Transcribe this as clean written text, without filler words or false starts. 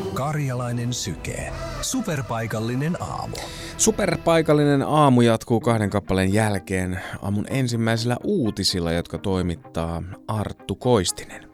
Karjalainen syke. Superpaikallinen aamu. Superpaikallinen aamu jatkuu 2 kappaleen jälkeen aamun ensimmäisillä uutisilla, jotka toimittaa Arttu Koistinen.